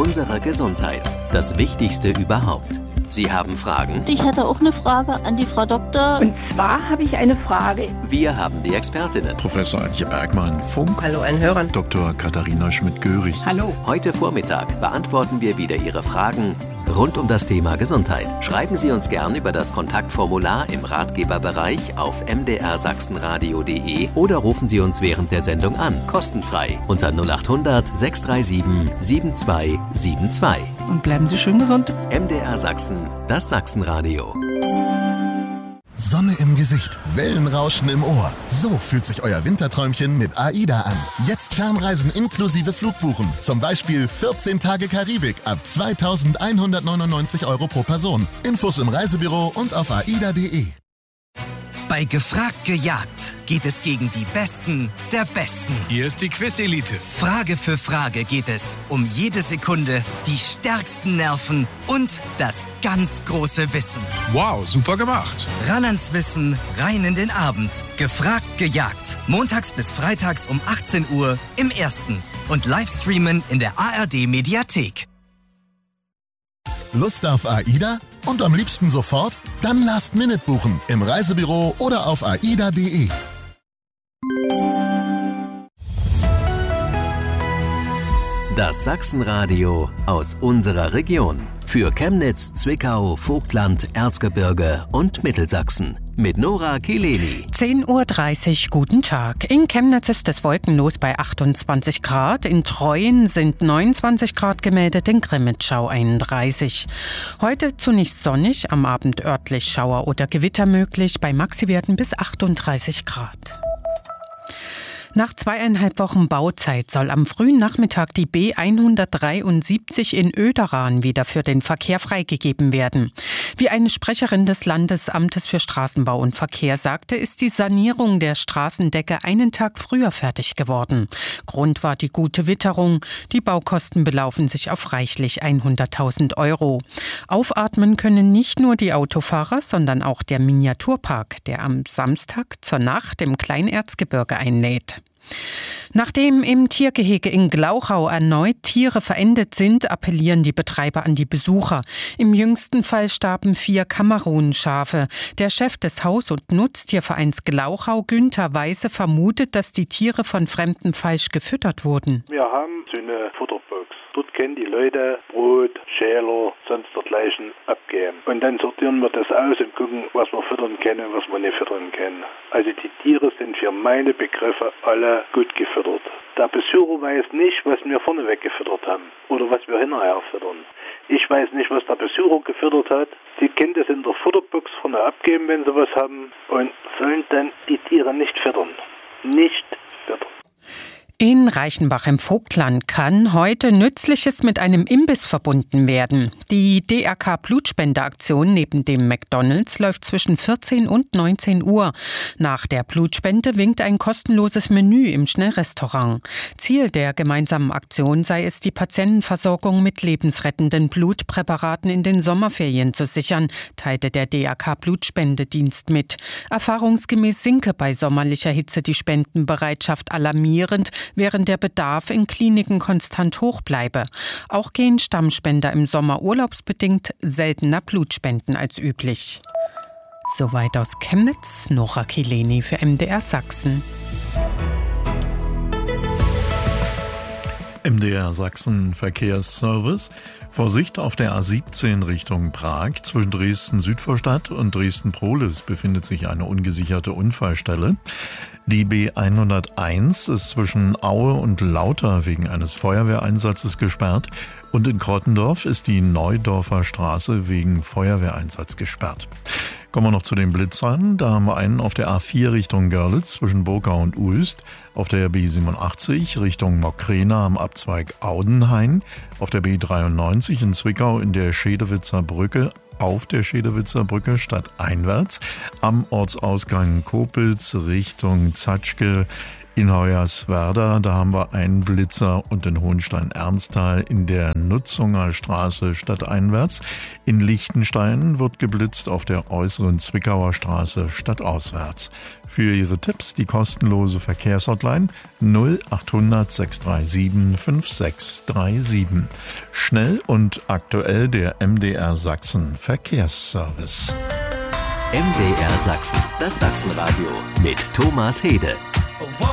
unserer Gesundheit. Das Wichtigste überhaupt. Sie haben Fragen? Ich hätte auch eine Frage an die Frau Doktor. Und zwar habe ich eine Frage. Wir haben die Expertinnen. Professor Antje Bergmann, Funk. Hallo an Hörern. Dr. Katharina Schmidt-Görig. Hallo. Heute Vormittag beantworten wir wieder Ihre Fragen rund um das Thema Gesundheit. Schreiben Sie uns gern über das Kontaktformular im Ratgeberbereich auf mdrsachsenradio.de oder rufen Sie uns während der Sendung an, kostenfrei, unter 0800 637 7272. Und bleiben Sie schön gesund. MDR Sachsen, das Sachsenradio. Sonne im Gesicht, Wellenrauschen im Ohr. So fühlt sich euer Winterträumchen mit AIDA an. Jetzt Fernreisen inklusive Flugbuchen. Zum Beispiel 14 Tage Karibik ab 2.199 € pro Person. Infos im Reisebüro und auf aida.de. Bei Gefragt gejagt geht es gegen die Besten der Besten. Hier ist die Quiz-Elite. Frage für Frage geht es um jede Sekunde, die stärksten Nerven und das ganz große Wissen. Wow, super gemacht. Ran ans Wissen, rein in den Abend. Gefragt gejagt. Montags bis freitags um 18 Uhr im Ersten. Und Livestreamen in der ARD-Mediathek. Lust auf AIDA? Und am liebsten sofort? Dann Last Minute buchen im Reisebüro oder auf aida.de. Das Sachsenradio aus unserer Region. Für Chemnitz, Zwickau, Vogtland, Erzgebirge und Mittelsachsen. Mit Nora Kileni. 10.30 Uhr, guten Tag. In Chemnitz ist es wolkenlos bei 28 Grad. In Treuen sind 29 Grad gemeldet, in Grimmitschau 31. Heute zunächst sonnig, am Abend örtlich Schauer oder Gewitter möglich, bei Maxiwerten bis 38 Grad. Nach 2,5 Wochen Bauzeit soll am frühen Nachmittag die B173 in Oederan wieder für den Verkehr freigegeben werden. Wie eine Sprecherin des Landesamtes für Straßenbau und Verkehr sagte, ist die Sanierung der Straßendecke einen Tag früher fertig geworden. Grund war die gute Witterung. Die Baukosten belaufen sich auf reichlich 100.000 €. Aufatmen können nicht nur die Autofahrer, sondern auch der Miniaturpark, der am Samstag zur Nacht im Kleinerzgebirge einlädt. Nachdem im Tiergehege in Glauchau erneut Tiere verendet sind, appellieren die Betreiber an die Besucher. Im jüngsten Fall starben 4 Kamerun-Schafe. Der Chef des Haus- und Nutztiervereins Glauchau, Günther Weise, vermutet, dass die Tiere von fremdem Fleisch gefüttert wurden. Wir haben so eine Futterbox. Dort können die Leute Brot, Schäler, sonst dergleichen abgeben. Und dann sortieren wir das aus und gucken, was wir füttern können und was wir nicht füttern können. Also die Tiere sind für meine Begriffe alle gut gefüttert. Der Besucher weiß nicht, was wir vorneweg gefüttert haben oder was wir hinterher füttern. Ich weiß nicht, was der Besucher gefüttert hat. Sie können das in der Futterbox vorne abgeben, wenn sie was haben, und sollen dann die Tiere nicht füttern. Nicht füttern. In Reichenbach im Vogtland kann heute Nützliches mit einem Imbiss verbunden werden. Die DRK-Blutspendeaktion neben dem McDonald's läuft zwischen 14 und 19 Uhr. Nach der Blutspende winkt ein kostenloses Menü im Schnellrestaurant. Ziel der gemeinsamen Aktion sei es, die Patientenversorgung mit lebensrettenden Blutpräparaten in den Sommerferien zu sichern, teilte der DRK-Blutspendedienst mit. Erfahrungsgemäß sinke bei sommerlicher Hitze die Spendenbereitschaft alarmierend, während der Bedarf in Kliniken konstant hoch bleibe. Auch gehen Stammspender im Sommer urlaubsbedingt seltener Blutspenden als üblich. Soweit aus Chemnitz, Nora Kileni für MDR Sachsen. MDR Sachsen Verkehrsservice. Vorsicht auf der A17 Richtung Prag. Zwischen Dresden-Südvorstadt und Dresden-Prohlis befindet sich eine ungesicherte Unfallstelle. Die B101 ist zwischen Aue und Lauter wegen eines Feuerwehreinsatzes gesperrt. Und in Krottendorf ist die Neudorfer Straße wegen Feuerwehreinsatz gesperrt. Kommen wir noch zu den Blitzern. Da haben wir einen auf der A4 Richtung Görlitz zwischen Burgau und Uelst, auf der B87 Richtung Mokrena am Abzweig Audenhain, auf der B93 in Zwickau in der Schedewitzer Brücke, auf der Schedewitzer Brücke stadteinwärts, am Ortsausgang Kopitz Richtung Zatschke In Hoyerswerda, da haben wir einen Blitzer und in Hohenstein-Ernsthal in der Nutzunger Straße stadteinwärts. In Liechtenstein wird geblitzt auf der äußeren Zwickauer Straße stadtauswärts. Für Ihre Tipps die kostenlose Verkehrshotline 0800 637 5637. Schnell und aktuell der MDR Sachsen Verkehrsservice. MDR Sachsen, das Sachsenradio mit Thomas Hede.